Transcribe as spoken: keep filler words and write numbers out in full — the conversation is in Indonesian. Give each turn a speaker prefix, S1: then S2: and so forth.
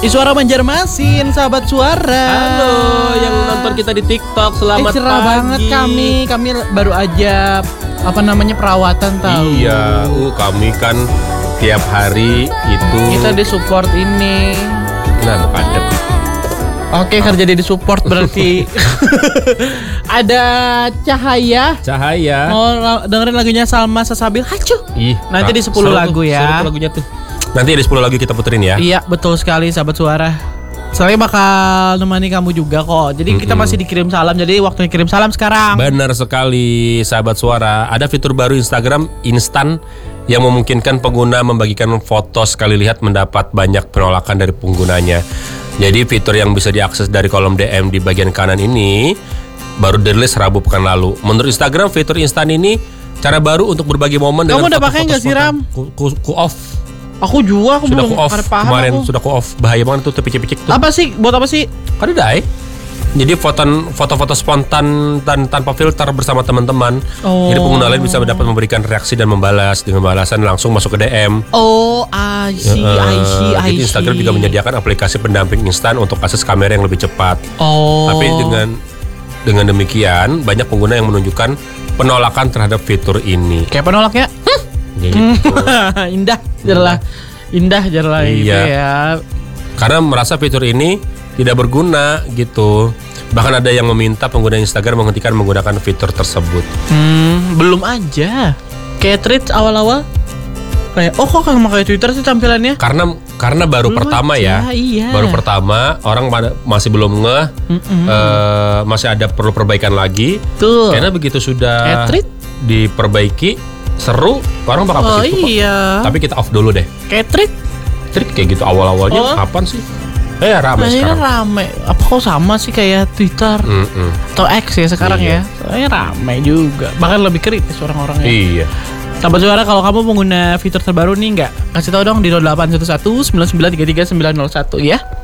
S1: Suara Banjarmasin, sahabat suara.
S2: Halo yang nonton kita di TikTok, selamat
S1: eh, cerah
S2: pagi.
S1: banget kami, kami baru aja apa namanya perawatan tahu.
S2: Iya, uh, kami kan tiap hari itu
S1: Kita disupport ini.
S2: Nah, padat.
S1: Oke, kerja di support berarti. Ada Cahaya.
S2: Cahaya.
S1: Mau la- dengerin lagunya Salma Sasabil. Hacu.
S2: Ih,
S1: Nanti di sepuluh
S2: seru
S1: lagu
S2: tuh,
S1: ya.
S2: seru tuh lagunya tuh. Nanti di sepuluh lagu kita puterin ya.
S1: Iya, betul sekali sahabat suara. Saya bakal nemani kamu juga kok. Jadi kita masih dikirim salam. Jadi waktunya kirim salam sekarang.
S2: Benar sekali sahabat suara. Ada fitur baru Instagram instan yang memungkinkan pengguna membagikan foto sekali lihat mendapat banyak penolakan dari penggunanya. Jadi fitur yang bisa diakses dari kolom D M di bagian kanan ini baru dirilis Rabu pekan lalu. Menurut Instagram, fitur instan ini cara baru untuk berbagi momen
S1: Kamu
S2: dengan
S1: udah pakai nggak sih, Ram?
S2: Ku, ku, ku off.
S1: Aku juga, aku
S2: Sudah
S1: belum
S2: ku off
S1: pada paham
S2: kemarin
S1: aku.
S2: sudah ku off. Bahaya banget tuh picik-picik tuh.
S1: Apa sih? Buat apa sih?
S2: Kan udah eh. Jadi foto foto-foto spontan dan tanpa filter bersama teman-teman.
S1: Oh.
S2: Jadi pengguna lain bisa dapat memberikan reaksi dan membalas dengan balasan langsung masuk ke D M.
S1: Oh, I see,
S2: Uh,
S1: I see, I
S2: jadi Instagram
S1: see.
S2: juga menyediakan aplikasi pendamping instan untuk akses kamera yang lebih cepat.
S1: Oh.
S2: Tapi dengan dengan demikian banyak pengguna yang menunjukkan penolakan terhadap fitur ini.
S1: kayak penolaknya.
S2: Gitu.
S1: Indah, jerlah. Indah, jerlah
S2: Iya.
S1: itu ya.
S2: Karena merasa fitur ini tidak berguna gitu. Bahkan ada yang meminta pengguna Instagram menghentikan menggunakan fitur tersebut.
S1: Hmm, belum aja. Kayak tweet awal-awal kayak oh kok sama kayak Twitter sih tampilannya.
S2: Karena karena baru
S1: Belum
S2: pertama
S1: aja,
S2: ya.
S1: iya.
S2: Baru pertama orang pada- masih belum ngeh, eh, masih ada perlu perbaikan lagi.
S1: Tuh.
S2: Karena begitu sudah
S1: Kayak tweet.
S2: diperbaiki seru, orang bakal
S1: Oh
S2: ke situ kok.
S1: iya.
S2: Tapi kita off dulu deh.
S1: Kayak tweet.
S2: Trik kayak gitu awal-awalnya
S1: Oh.
S2: kapan sih? Eh ramai
S1: Kayaknya
S2: sekarang.
S1: rame. Apa kok sama sih kayak Twitter
S2: Mm-mm.
S1: atau X ya sekarang
S2: Iya.
S1: ya? Soalnya rame juga. Bahkan lebih kritis orang-orangnya.
S2: Iya.
S1: Sahabat suara, kalau kamu pengguna fitur terbaru nih nggak, kasih tahu dong di nol delapan satu satu sembilan sembilan tiga tiga sembilan nol satu ya.